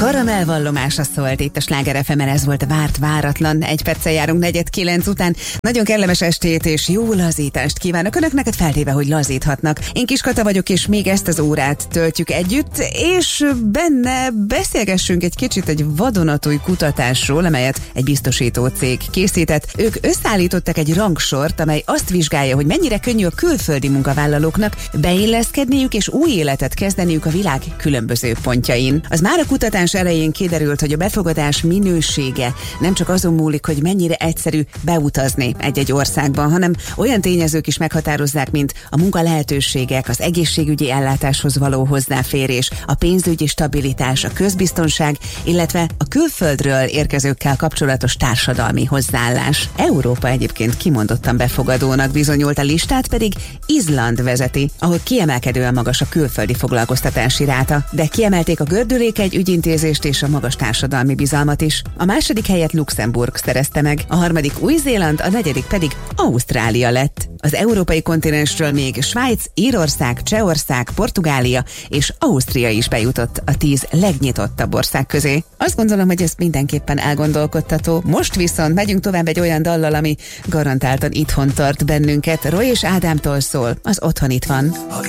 Karamell vallomása szólt itt a Sláger FM-en, ez volt várt váratlan. 1 perccel járunk 8:45 után. Nagyon kellemes estét és jó lazítást kívánok önöknek, feltéve, hogy lazíthatnak. Én Kis Kata vagyok, és még ezt az órát töltjük együtt, és benne beszélgessünk egy kicsit egy vadonatúj kutatásról, amelyet egy biztosító cég készített. Ők összeállítottak egy rangsort, amely azt vizsgálja, hogy mennyire könnyű a külföldi munkavállalóknak beilleszkedniük és új életet kezdeniük a világ különböző pontjain. Az már a kutatás elején kiderült, hogy a befogadás minősége nem csak azon múlik, hogy mennyire egyszerű beutazni egy-egy országban, hanem olyan tényezők is meghatározzák, mint a munkalehetőségek, az egészségügyi ellátáshoz való hozzáférés, a pénzügyi stabilitás, a közbiztonság, illetve a külföldről érkezőkkel kapcsolatos társadalmi hozzáállás. Európa egyébként kimondottan befogadónak bizonyult, a listát pedig Izland vezeti, ahol kiemelkedően magas a külföldi foglalkoztatási ráta, de kiemelték a gördülékegy ügyintézést és a magas társadalmi bizalmat is. A második helyet Luxemburg szerezte meg, a harmadik Új-Zéland, a negyedik pedig Ausztrália lett. Az európai kontinensről még Svájc, Írország, Csehország, Portugália és Ausztria is bejutott a 10 legnyitottabb ország közé. Azt gondolom, hogy ez mindenképpen elgondolkodtató. Most viszont megyünk tovább egy olyan dallal, ami garantáltan itthon tart bennünket. Roy és Ádámtól szól, az Otthon itt van. Ha